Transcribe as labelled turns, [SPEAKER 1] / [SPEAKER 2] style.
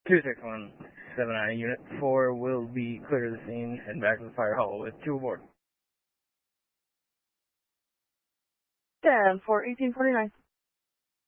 [SPEAKER 1] 26179, Unit 4 will be clear to the scene and back to the fire hall with 2 aboard.
[SPEAKER 2] 10 for 1849.